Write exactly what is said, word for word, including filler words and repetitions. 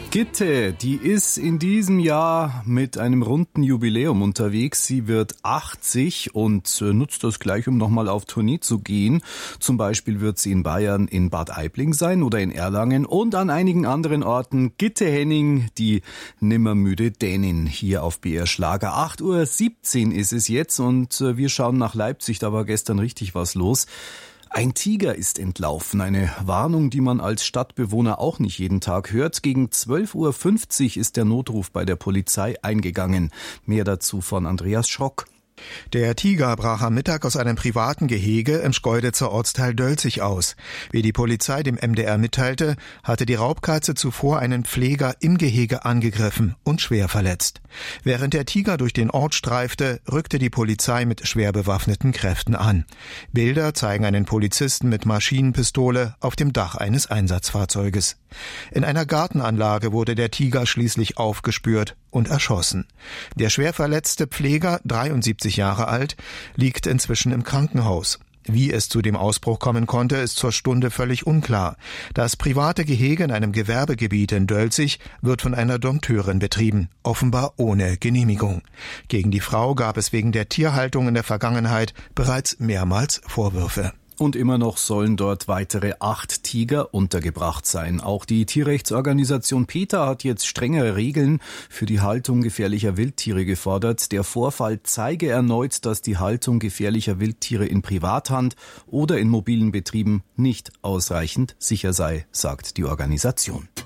Gitte, die ist in diesem Jahr mit einem runden Jubiläum unterwegs. Sie wird achtzig und nutzt das gleich, um nochmal auf Tournee zu gehen. Zum Beispiel wird sie in Bayern in Bad Aibling sein oder in Erlangen und an einigen anderen Orten. Gitte Henning, die nimmermüde Dänin, hier auf B R Schlager. acht Uhr siebzehn ist es jetzt und wir schauen nach Leipzig, da war gestern richtig was los. Ein Tiger ist entlaufen, eine Warnung, die man als Stadtbewohner auch nicht jeden Tag hört. Gegen zwölf Uhr fünfzig ist der Notruf bei der Polizei eingegangen. Mehr dazu von Andreas Schrock. Der Tiger brach am Mittag aus einem privaten Gehege im Schkeuditzer Ortsteil Dölzig aus. Wie die Polizei dem M D R mitteilte, hatte die Raubkatze zuvor einen Pfleger im Gehege angegriffen und schwer verletzt. Während der Tiger durch den Ort streifte, rückte die Polizei mit schwer bewaffneten Kräften an. Bilder zeigen einen Polizisten mit Maschinenpistole auf dem Dach eines Einsatzfahrzeuges. In einer Gartenanlage wurde der Tiger schließlich aufgespürt und erschossen. Der schwer verletzte Pfleger, dreiundsiebzig Jahre alt, liegt inzwischen im Krankenhaus. Wie es zu dem Ausbruch kommen konnte, ist zur Stunde völlig unklar. Das private Gehege in einem Gewerbegebiet in Dölzig wird von einer Dompteurin betrieben, offenbar ohne Genehmigung. Gegen die Frau gab es wegen der Tierhaltung in der Vergangenheit bereits mehrmals Vorwürfe. Und immer noch sollen dort weitere acht Tiger untergebracht sein. Auch die Tierrechtsorganisation PETA hat jetzt strengere Regeln für die Haltung gefährlicher Wildtiere gefordert. Der Vorfall zeige erneut, dass die Haltung gefährlicher Wildtiere in Privathand oder in mobilen Betrieben nicht ausreichend sicher sei, sagt die Organisation.